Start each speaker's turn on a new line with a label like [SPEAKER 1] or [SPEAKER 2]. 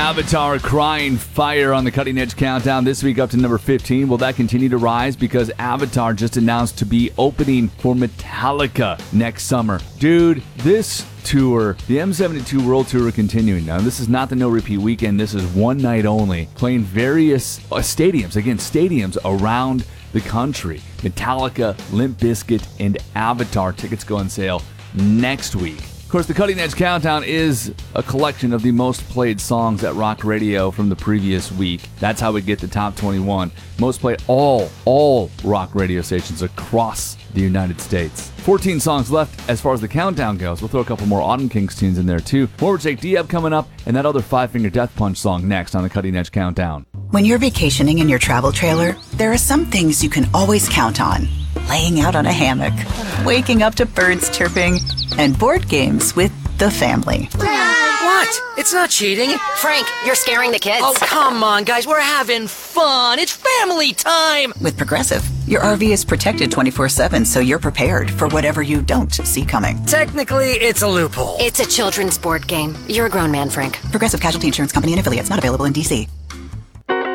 [SPEAKER 1] Avatar Crying Fire on the Cutting Edge Countdown this week up to number 15. Will that continue to rise? Because Avatar just announced to be opening for Metallica next summer. Dude, this tour, the M72 World Tour, continuing. Now, this is not the No Repeat weekend. This is one night only, playing various stadiums around the country. Metallica, Limp Bizkit, and Avatar. Tickets go on sale next week. Of course, the Cutting Edge Countdown is a collection of the most played songs at rock radio from the previous week. That's how we get the top 21. Most played all rock radio stations across the United States. 14 songs left as far as the countdown goes. We'll throw a couple more Autumn Kings tunes in there too. More with Jake Diab coming up, and that other Five Finger Death Punch song next on the Cutting Edge Countdown.
[SPEAKER 2] When you're vacationing in your travel trailer, there are some things you can always count on. Laying out on a hammock, waking up to birds chirping, and board games with the family.
[SPEAKER 3] What? It's not cheating.
[SPEAKER 4] Frank, you're scaring the kids.
[SPEAKER 3] Oh, come on, guys. We're having fun. It's family time.
[SPEAKER 2] With Progressive, your RV is protected 24/7, so you're prepared for whatever you don't see coming.
[SPEAKER 3] Technically, it's a loophole.
[SPEAKER 4] It's a children's board game. You're a grown man, Frank.
[SPEAKER 2] Progressive Casualty Insurance Company and affiliates, not available in D.C.